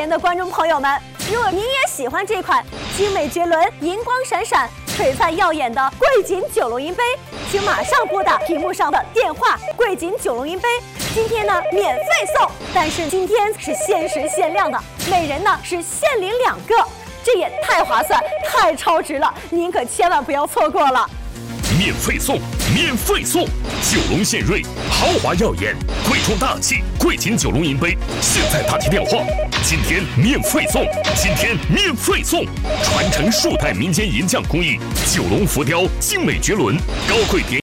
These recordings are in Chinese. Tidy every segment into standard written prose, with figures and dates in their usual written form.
前的观众朋友们，如果您也喜欢这款精美绝伦、银光闪闪、璀璨耀眼的桂锦九龙银杯，请马上拨打屏幕上的电话。桂锦九龙银杯今天呢免费送，但是今天是限时限量的，每人呢是限领2个，这也太划算、太超值了，您可千万不要错过了。 免费送，免费送！九龙献瑞，豪华耀眼，贵重大气，桂锦九龙银杯，现在打提电话，今天免费送，今天免费送！传承数代民间银匠工艺，九龙浮雕精美绝伦，高贵典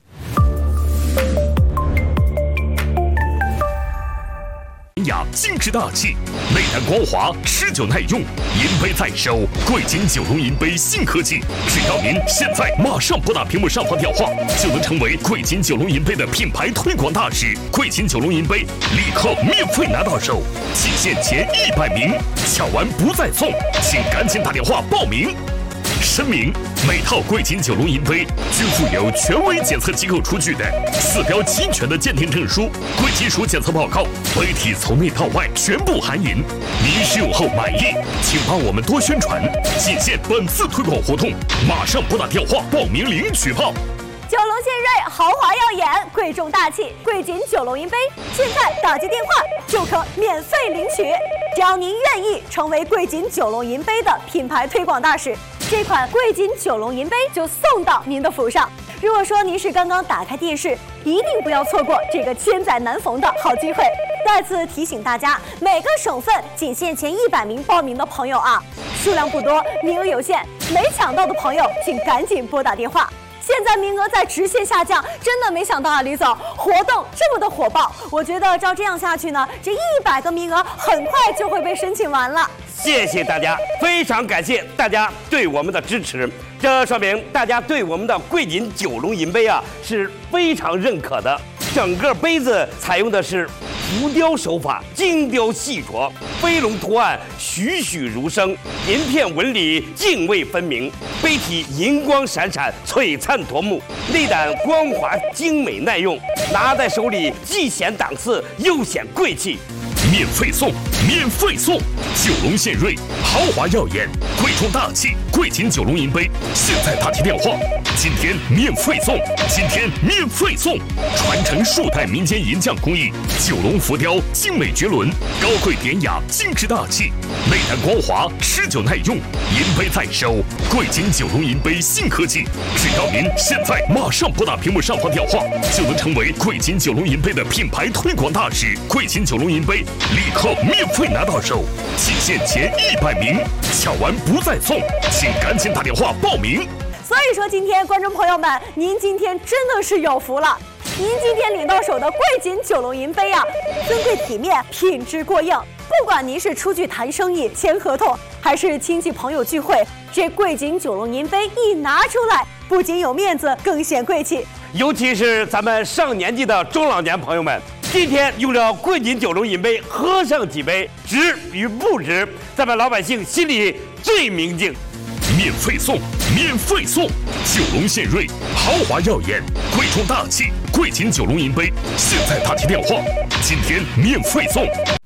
雅，精致大气，内胆光滑，持久耐用，银杯在手，桂锦九龙银杯新科技，只要您现在马上拨打屏幕上方电话，就能成为桂锦九龙银杯的品牌推广大使。桂锦九龙银杯立刻免费拿到手，仅限前100名，抢完不再送，请赶紧打电话报名。声明：每套桂锦九龙银杯均附有权威检测机构出具的4标齐全的鉴定证书、贵金属检测报告，杯体从内到外全部含银。您使用后满意，请帮我们多宣传，仅限本次推广活动，马上拨打电话报名领取炮。 九龙献瑞，豪华耀眼，贵重大气，桂锦九龙银杯，现在打接电话就可免费领取。只要您愿意成为桂锦九龙银杯的品牌推广大使，这款桂锦九龙银杯就送到您的府上。如果说您是刚刚打开电视，一定不要错过这个千载难逢的好机会。再次提醒大家，每个省份仅限前100名报名的朋友啊，数量不多，名额有限，没抢到的朋友请赶紧拨打电话。现在名额在直线下降，真的没想到啊，李总，活动这么的火爆，我觉得照这样下去呢，这100个名额很快就会被申请完了。 谢谢大家，非常感谢大家对我们的支持，这说明大家对我们的桂锦九龙银杯啊是非常认可的。整个杯子采用的是浮雕手法，精雕细琢，飞龙图案栩栩如生，银片纹理泾渭分明，杯体银光闪闪，璀璨夺目，内胆光滑，精美耐用，拿在手里既显档次又显贵气。 免费送，免费送！九龙献瑞，豪华耀眼，贵重大气，桂锦九龙银杯，现在打提电话，今天免费送，今天免费送！传承数代民间银匠工艺，九龙浮雕精美绝伦，高贵典雅，精致大气，内胆光滑，持久耐用，银杯在手，桂锦九龙银杯新科技，只要您现在马上拨打屏幕上方电话，就能成为桂锦九龙银杯的品牌推广大使。桂锦九龙银杯立刻免费拿到手，仅限前100名，抢完不再送，请赶紧打电话报名。 所以说，今天观众朋友们，您今天真的是有福了。您今天领到手的桂锦九龙银杯啊，尊贵体面，品质过硬。不管您是出去谈生意、签合同，还是亲戚朋友聚会，这桂锦九龙银杯一拿出来，不仅有面子，更显贵气。 尤其是咱们上年纪的中老年朋友们，今天用着桂锦九龙银杯喝上几杯，值与不值，咱们老百姓心里最明镜。 免费送，免费送！九龙献瑞，豪华耀眼，贵重大气，桂锦九龙银杯，现在打提电话，今天免费送。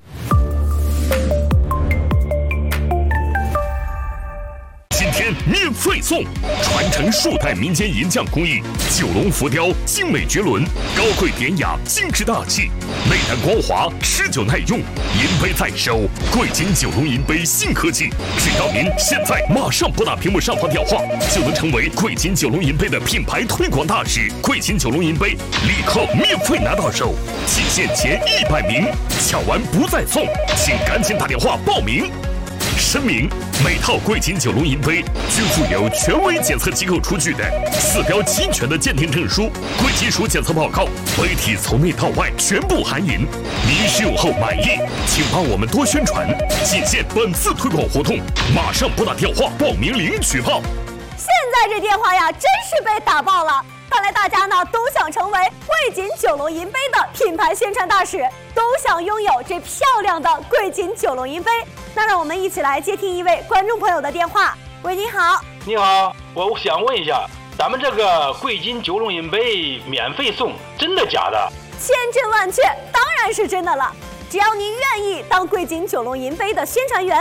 今天免费送！传承数代民间银匠工艺，九龙浮雕精美绝伦，高贵典雅，精致大气，内胆光滑，持久耐用，银杯在手，桂锦九龙银杯新科技，只要您现在马上拨打屏幕上方电话，就能成为桂锦九龙银杯的品牌推广大使。桂锦九龙银杯立刻免费拿到手，仅限前100名，抢完不再送，请赶紧打电话报名。声明：每套桂锦九龙银杯均附有权威检测机构出具的4标齐全的鉴定证书、贵金属检测报告，杯体从内到外全部含银。您使用后满意，请帮我们多宣传，仅限本次推广活动，马上拨打电话报名领取炮。 现在这电话呀，真是被打爆了。看来大家呢都想成为桂锦九龙银杯的品牌宣传大使，都想拥有这漂亮的桂锦九龙银杯。那让我们一起来接听一位观众朋友的电话。喂，你好。 你好，我想问一下，咱们这个桂锦九龙银杯免费送，真的假的？ 千真万确，当然是真的了。只要您愿意当桂锦九龙银杯的宣传员，